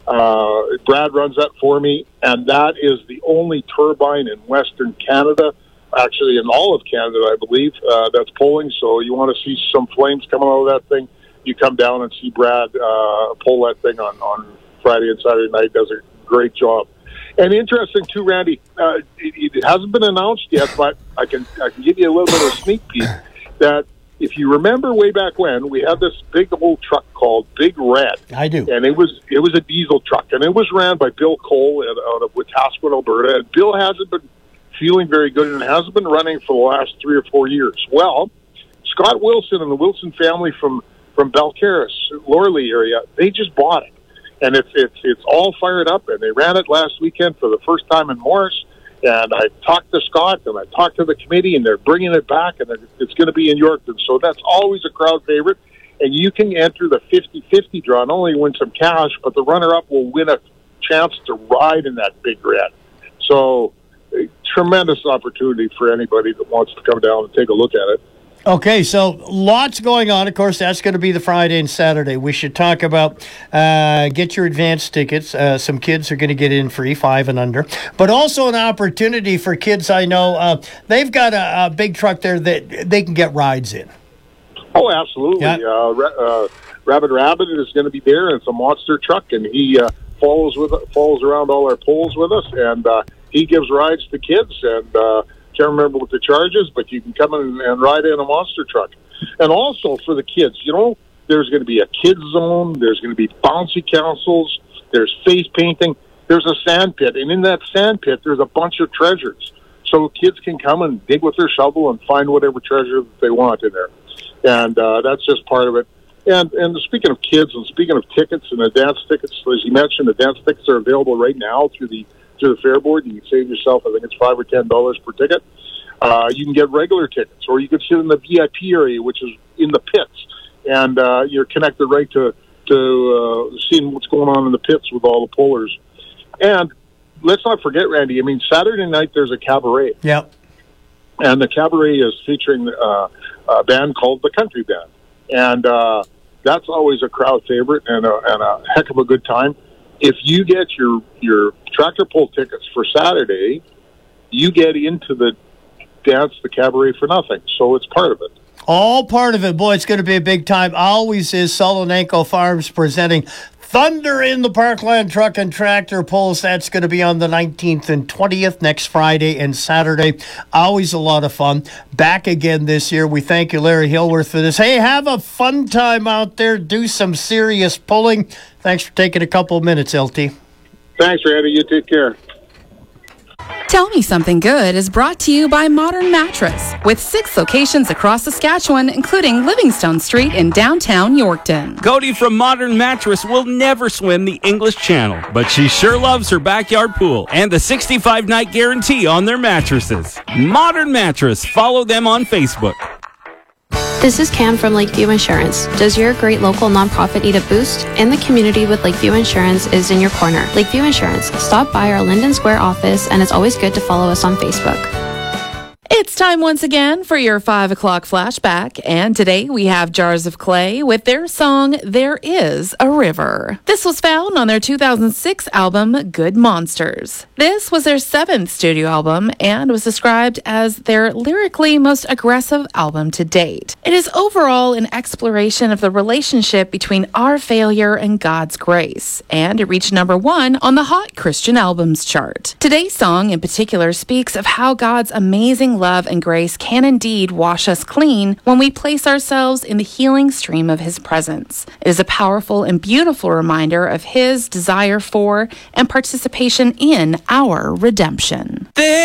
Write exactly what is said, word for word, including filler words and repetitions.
Uh, Brad runs that for me, and that is the only turbine in Western Canada, actually in all of Canada, I believe, uh, that's pulling. So you want to see some flames coming out of that thing, you come down and see Brad uh, pull that thing on, on Friday and Saturday night. Does a great job. And interesting, too, Randy, uh, it, it hasn't been announced yet, but I can I can give you a little bit of a sneak peek that if you remember way back when, we had this big old truck called Big Red. I do. And it was it was a diesel truck, and it was ran by Bill Cole out of Wetaskiwin, Alberta. And Bill hasn't been feeling very good and hasn't been running for the last three or four years. Well, Scott Wilson and the Wilson family from, from Belcaris, Lorley area, they just bought it. And it's, it's, it's all fired up, and they ran it last weekend for the first time in Morris. And I talked to Scott, and I talked to the committee, and they're bringing it back, and it's going to be in Yorkton. So that's always a crowd favorite. And you can enter the fifty-fifty draw, not only win some cash, but the runner-up will win a chance to ride in that Big Red. So a tremendous opportunity for anybody that wants to come down and take a look at it. Okay, so lots going on. Of course, that's going to be the Friday and Saturday. We should talk about uh, get your advance tickets. Uh, some kids are going to get in free, five and under. But also an opportunity for kids I know. Uh, they've got a, a big truck there that they can get rides in. Oh, absolutely. Yeah. Uh, uh, Rabbit Rabbit is going to be there, and it's a monster truck, and he uh, follows with follows around all our polls with us, and uh, he gives rides to kids, and uh, can't remember what the charge is, but you can come in and ride in a monster truck. And also for the kids, you know, there's going to be a kids zone, there's going to be bouncy councils, there's face painting, there's a sand pit, and in that sand pit there's a bunch of treasures. So kids can come and dig with their shovel and find whatever treasure that they want in there. And uh, that's just part of it. And and speaking of kids and speaking of tickets and advance tickets, as you mentioned, advance tickets are available right now through the through the Fair Board. You can save yourself, I think it's five or ten dollars per ticket. Uh, you can get regular tickets, or you can sit in the V I P area, which is in the pits, and uh, you're connected right to to uh, seeing what's going on in the pits with all the pullers. And let's not forget, Randy. I mean, Saturday night there's a cabaret. Yep. And the cabaret is featuring uh, a band called the Country Band, and uh, that's always a crowd favorite and a, and a heck of a good time. If you get your your tractor pull tickets for Saturday, you get into the dance, the cabaret, for nothing. So it's part of it. All part of it. Boy, it's going to be a big time. Always is Solonenko Farms presenting Thunder in the Parkland Truck and Tractor Pulls. That's going to be on the nineteenth and twentieth, next Friday and Saturday. Always a lot of fun. Back again this year. We thank you, Larry Hillworth, for this. Hey, have a fun time out there. Do some serious pulling. Thanks for taking a couple of minutes, L T. Thanks, Randy. You take care. Tell Me Something Good is brought to you by Modern Mattress, with six locations across Saskatchewan, including Livingstone Street in downtown Yorkton. Cody from Modern Mattress will never swim the English Channel, but she sure loves her backyard pool and the sixty-five night guarantee on their mattresses. Modern Mattress. Follow them on Facebook. This is Cam from Lakeview Insurance. Does your great local nonprofit need a boost? In the community with Lakeview Insurance is in your corner. Lakeview Insurance. Stop by our Linden Square office, and it's always good to follow us on Facebook. It's time once again for your five o'clock flashback, and today we have Jars of Clay with their song, There Is a River. This was found on their two thousand six album, Good Monsters. This was their seventh studio album and was described as their lyrically most aggressive album to date. It is overall an exploration of the relationship between our failure and God's grace, and it reached number one on the Hot Christian Albums chart. Today's song in particular speaks of how God's amazing love and grace can indeed wash us clean when we place ourselves in the healing stream of His presence. It is a powerful and beautiful reminder of His desire for and participation in our redemption. There